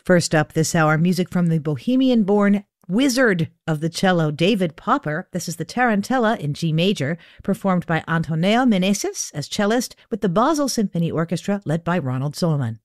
First up this hour, music from the Bohemian-born wizard of the cello, David Popper. This is the Tarantella in G major, performed by Antonio Meneses as cellist with the Basel Symphony Orchestra led by Ronald Solomon.